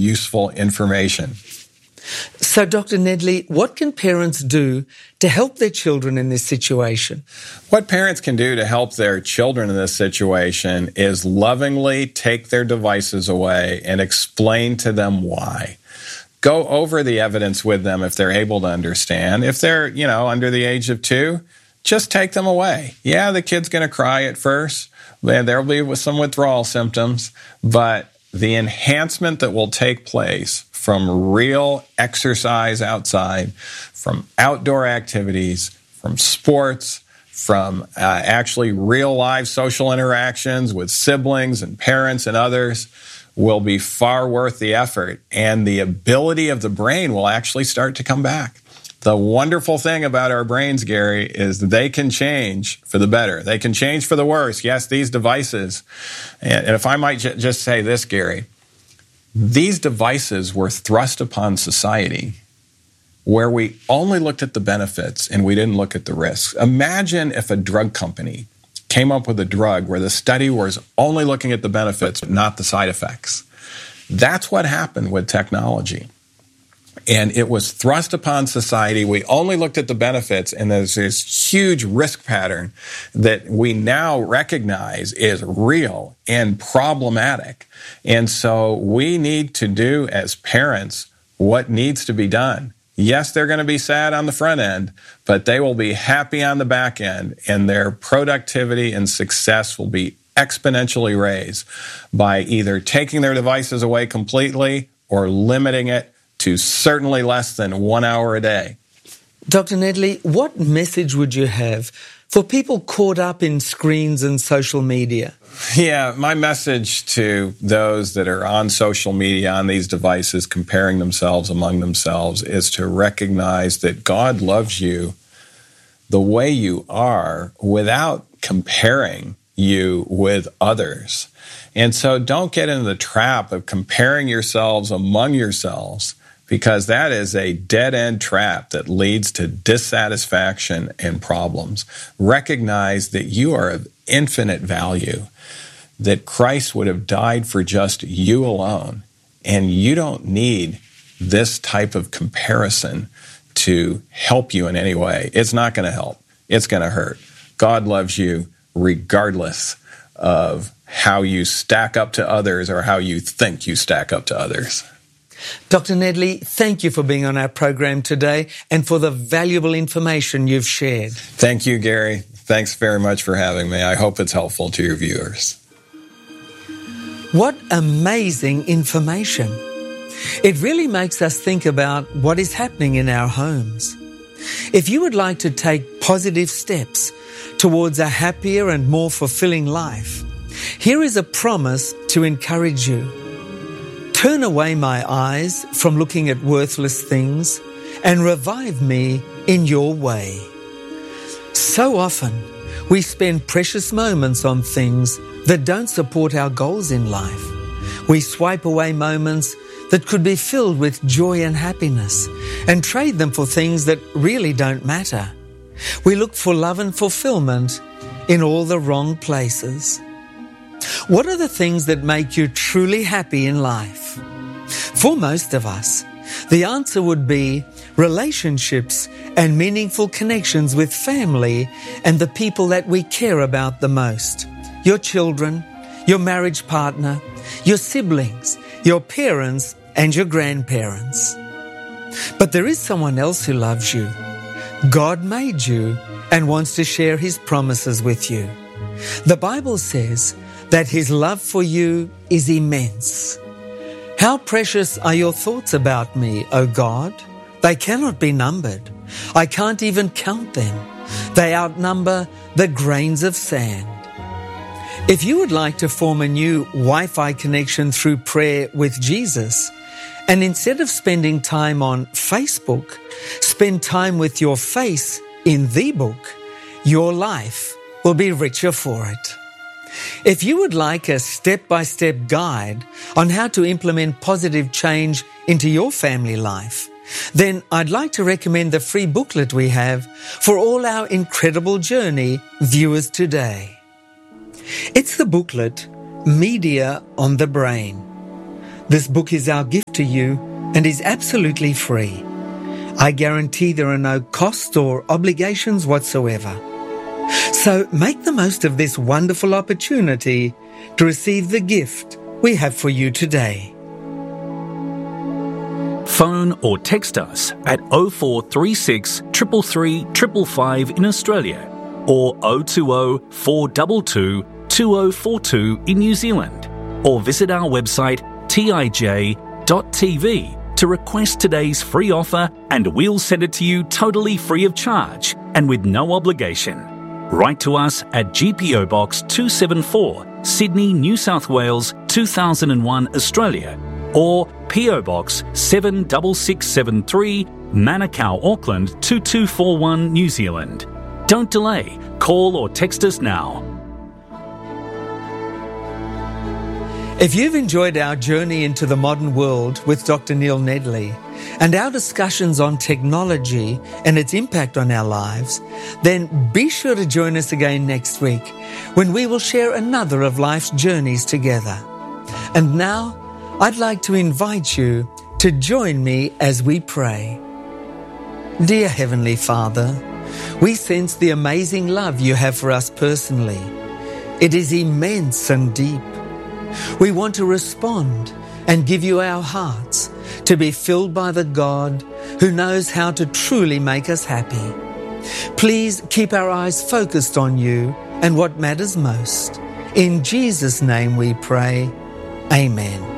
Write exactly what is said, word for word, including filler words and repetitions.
useful information. So, Doctor Nedley, what can parents do to help their children in this situation? What parents can do to help their children in this situation is lovingly take their devices away and explain to them why. Go over the evidence with them if they're able to understand. If they're, you know, under the age of two, just take them away. Yeah, the kid's going to cry at first. There'll be some withdrawal symptoms, but the enhancement that will take place from real exercise outside, from outdoor activities, from sports, from uh, actually real live social interactions with siblings and parents and others will be far worth the effort. And the ability of the brain will actually start to come back. The wonderful thing about our brains, Gary, is they can change for the better. They can change for the worse. Yes, these devices, and if I might j- just say this, Gary, these devices were thrust upon society where we only looked at the benefits and we didn't look at the risks. Imagine if a drug company came up with a drug where the study was only looking at the benefits, but not the side effects. That's what happened with technology. And it was thrust upon society. We only looked at the benefits, and there's this huge risk pattern that we now recognize is real and problematic. And so we need to do as parents what needs to be done. Yes, they're going to be sad on the front end, but they will be happy on the back end, and their productivity and success will be exponentially raised by either taking their devices away completely or limiting it to certainly less than one hour a day. Doctor Nedley, what message would you have for people caught up in screens and social media? Yeah, my message to those that are on social media, on these devices, comparing themselves among themselves, is to recognize that God loves you the way you are without comparing you with others. And so don't get into the trap of comparing yourselves among yourselves, because that is a dead-end trap that leads to dissatisfaction and problems. Recognize that you are of infinite value, that Christ would have died for just you alone, and you don't need this type of comparison to help you in any way. It's not going to help. It's going to hurt. God loves you regardless of how you stack up to others or how you think you stack up to others. Doctor Nedley, thank you for being on our program today and for the valuable information you've shared. Thank you, Gary. Thanks very much for having me. I hope it's helpful to your viewers. What amazing information. It really makes us think about what is happening in our homes. If you would like to take positive steps towards a happier and more fulfilling life, here is a promise to encourage you. Turn away my eyes from looking at worthless things and revive me in your way. So often, we spend precious moments on things that don't support our goals in life. We swipe away moments that could be filled with joy and happiness and trade them for things that really don't matter. We look for love and fulfillment in all the wrong places. What are the things that make you truly happy in life? For most of us, the answer would be relationships and meaningful connections with family and the people that we care about the most. Your children, your marriage partner, your siblings, your parents, and your grandparents. But there is someone else who loves you. God made you and wants to share His promises with you. The Bible says that His love for you is immense. How precious are your thoughts about me, O God? They cannot be numbered. I can't even count them. They outnumber the grains of sand. If you would like to form a new Wi-Fi connection through prayer with Jesus, and instead of spending time on Facebook, spend time with your face in the book, your life will be richer for it. If you would like a step-by-step guide on how to implement positive change into your family life, then I'd like to recommend the free booklet we have for all our incredible journey viewers today. It's the booklet, Media on the Brain. This book is our gift to you and is absolutely free. I guarantee there are no costs or obligations whatsoever. So make the most of this wonderful opportunity to receive the gift we have for you today. Phone or text us at oh four three six, three three three five five in Australia or oh two oh, four two two, two oh four two in New Zealand, or visit our website t i j dot t v to request today's free offer, and we'll send it to you totally free of charge and with no obligation. Write to us at G P O Box two seven four, Sydney, New South Wales two thousand one, Australia, or P O Box seven six six seven three, Manukau, Auckland two two four one, New Zealand. Don't delay. Call or text us now. If you've enjoyed our journey into the modern world with Doctor Neil Nedley and our discussions on technology and its impact on our lives, then be sure to join us again next week when we will share another of life's journeys together. And now, I'd like to invite you to join me as we pray. Dear Heavenly Father, we sense the amazing love you have for us personally. It is immense and deep. We want to respond and give you our hearts to be filled by the God who knows how to truly make us happy. Please keep our eyes focused on you and what matters most. In Jesus' name we pray. Amen.